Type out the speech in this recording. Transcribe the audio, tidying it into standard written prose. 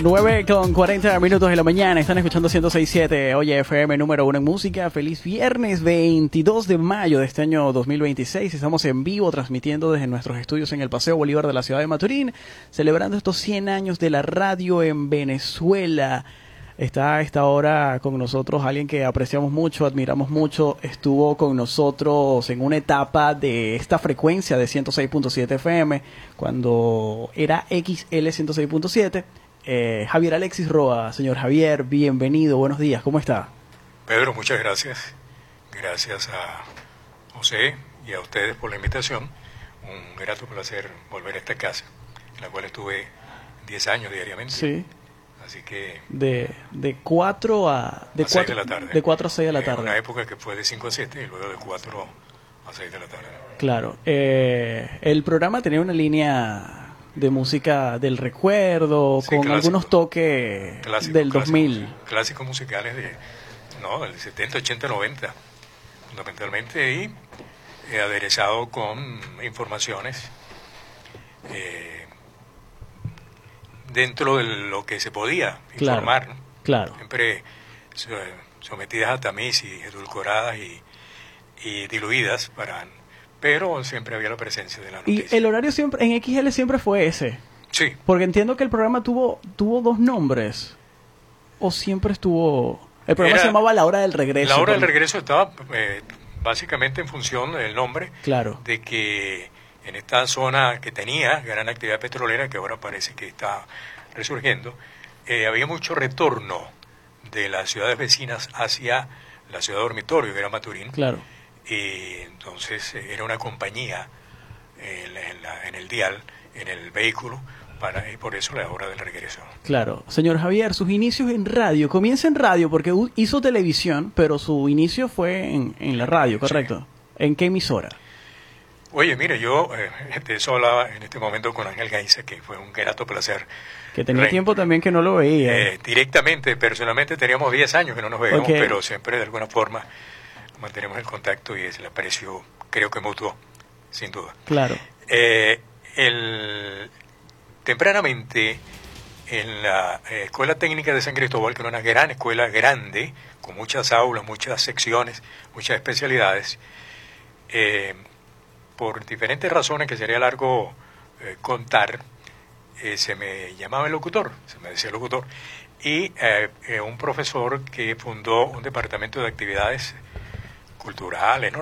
9:40 de la mañana, están escuchando 106.7, Oye FM número 1 en música. Feliz viernes 22 de mayo de este año 2026. Estamos en vivo transmitiendo desde nuestros estudios en el Paseo Bolívar de la ciudad de Maturín, celebrando estos 100 años de la radio en Venezuela. Está a esta hora con nosotros alguien que apreciamos mucho, admiramos mucho. Estuvo con nosotros en una etapa de esta frecuencia de 106.7 FM, cuando era XL 106.7. Javier Alexis Roa. Señor Javier, bienvenido, buenos días, ¿cómo está? Pedro, muchas gracias. Gracias a José y a ustedes por la invitación. Un grato placer volver a esta casa, en la cual estuve 10 años diariamente. Sí. Así que... De 4 a 6 de la tarde. De 4 a 6 de la tarde. En una época que fue de 5 a 7 y luego de 4 a 6 de la tarde. Claro. El programa tenía una línea de música del recuerdo, sí, con clásico, algunos toques del 2000. Clásicos musicales del 70, 80, 90, fundamentalmente, y aderezado con informaciones dentro de lo que se podía informar, ¿no? Claro. Siempre sometidas a tamiz y edulcoradas y diluidas pero siempre había la presencia de la noticia. Y el horario siempre en XL siempre fue ese. Sí. Porque entiendo que el programa tuvo dos nombres. ¿O siempre estuvo...? El programa se llamaba La Hora del Regreso. La Hora del Regreso estaba básicamente en función del nombre. Claro. De que en esta zona que tenía gran actividad petrolera, que ahora parece que está resurgiendo, había mucho retorno de las ciudades vecinas hacia la ciudad dormitorio, que era Maturín. Claro. Y entonces era una compañía en el dial, en el vehículo, y por eso La Hora del Regreso. Claro. Señor Javier, sus inicios en radio, comienza en radio porque hizo televisión, pero su inicio fue en la radio, ¿correcto? Sí. ¿En qué emisora? Oye, mire, yo de eso hablaba en este momento con Ángel Gainza, que fue un grato placer. Que tenía tiempo también que no lo veía. Directamente, personalmente teníamos 10 años que no nos veíamos, pero siempre de alguna forma mantenemos el contacto y el aprecio, creo que mutuo, sin duda. Claro. Tempranamente, en la Escuela Técnica de San Cristóbal, que era una gran escuela grande, con muchas aulas, muchas secciones, muchas especialidades, por diferentes razones que sería largo contar, se me llamaba el locutor, se me decía locutor, y un profesor que fundó un departamento de actividades culturales, ¿no?